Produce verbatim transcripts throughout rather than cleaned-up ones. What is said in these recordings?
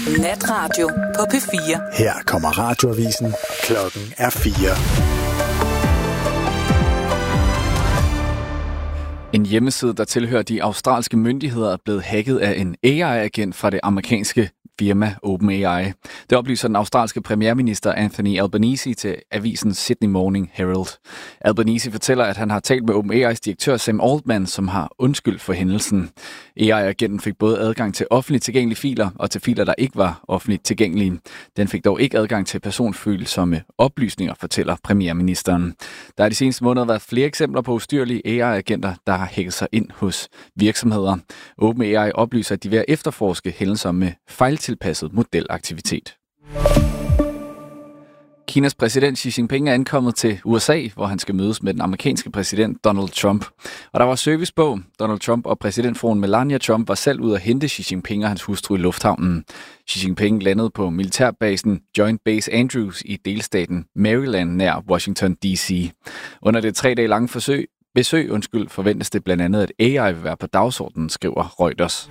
Natradio på P fire. Her kommer radioavisen. Klokken er fire. En hjemmeside, der tilhører de australske myndigheder, er blevet hacket af en A I-agent fra det amerikanske firma OpenAI. Det oplyser den australske premierminister Anthony Albanese til avisen Sydney Morning Herald. Albanese fortæller, at han har talt med OpenAI's direktør Sam Altman, som har undskyldt for hændelsen. A I-agenten fik både adgang til offentligt tilgængelige filer og til filer, der ikke var offentligt tilgængelige. Den fik dog ikke adgang til personfølsomme oplysninger, fortæller premierministeren. Der er de seneste måneder været flere eksempler på ustyrlige A I-agenter, der har hacket sig ind hos virksomheder. OpenAI oplyser, at de er ved at efterforske hændelser med fejltilpasset modelaktivitet. Kinas præsident Xi Jinping er ankommet til U S A, hvor han skal mødes med den amerikanske præsident Donald Trump. Og der var service på. Donald Trump og præsidentfruen Melania Trump var selv ude at hente Xi Jinping og hans hustru i lufthavnen. Xi Jinping landede på militærbasen Joint Base Andrews i delstaten Maryland nær Washington D C. Under det tre dage lange forsøg Besøg, undskyld, forventes det blandt andet, at A I vil være på dagsordenen, skriver Reuters.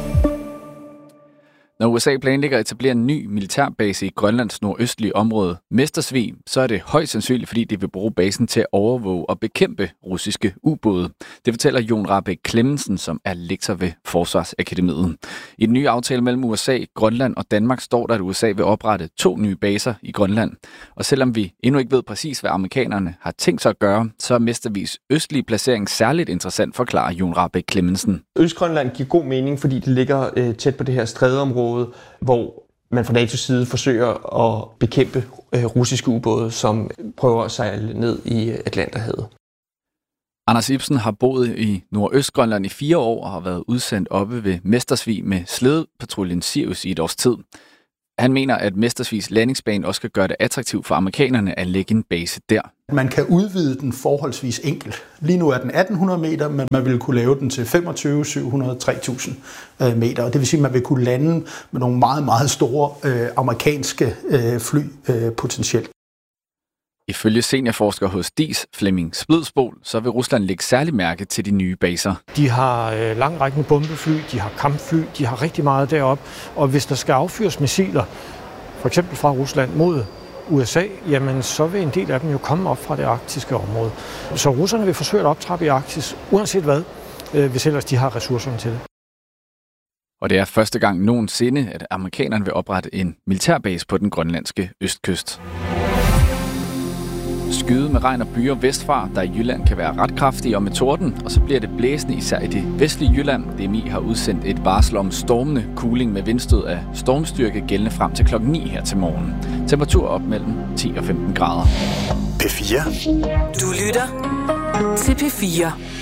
Når U S A planlægger at etablere en ny militærbase i Grønlands nordøstlige område, Mestersvig, så er det højst sandsynligt, fordi de vil bruge basen til at overvåge og bekæmpe russiske ubåde. Det fortæller Jon Rahbek Clemmensen, som er lektor ved Forsvarsakademiet. I den nye aftale mellem U S A, Grønland og Danmark står der, at U S A vil oprette to nye baser i Grønland. Og selvom vi endnu ikke ved præcis, hvad amerikanerne har tænkt sig at gøre, så er Mestervigs østlige placering særligt interessant, forklarer Jon Rahbek Clemmensen. Østgrønland giver god mening, fordi det ligger øh, tæt på det her strædeområde, hvor man fra N A T O's side forsøger at bekæmpe øh, russiske ubåde, som prøver at sejle ned i Atlanterhavet. Anders Ibsen har boet i Nordøstgrønland i fire år og har været udsendt oppe ved Mestersvig med slædepatruljen Sirius i et års tid. Han mener, at Mestersvigs landingsbane også skal gøre det attraktivt for amerikanerne at lægge en base der. Man kan udvide den forholdsvis enkelt. Lige nu er den atten hundrede meter, men man vil kunne lave den til femogtyve, syv hundrede, tre tusind meter. Og det vil sige, at man vil kunne lande med nogle meget, meget store øh, amerikanske øh, fly øh, potentielt. Ifølge seniorforsker hos D I S, Flemming Splidsbol, så vil Rusland lægge særlig mærke til de nye baser. De har øh, langrækkende bombefly, de har kampfly, de har rigtig meget deroppe. Og hvis der skal affyres missiler, for eksempel fra Rusland mod U S A, jamen så vil en del af dem jo komme op fra det arktiske område. Så russerne vil forsøge at optrappe i Arktis, uanset hvad, øh, hvis ellers de har ressourcerne til det. Og det er første gang nogensinde, at amerikanerne vil oprette en militærbase på den grønlandske østkyst. Skyde med regn og byer vestfra, der i Jylland kan være ret kraftige og med torden, og så bliver det blæsende især i det vestlige Jylland. D M I har udsendt et varsel om stormende kuling med vindstød af stormstyrke gældende frem til klokken ni her til morgen. Temperatur op mellem ti og femten grader. P fire. Du lytter til P fire.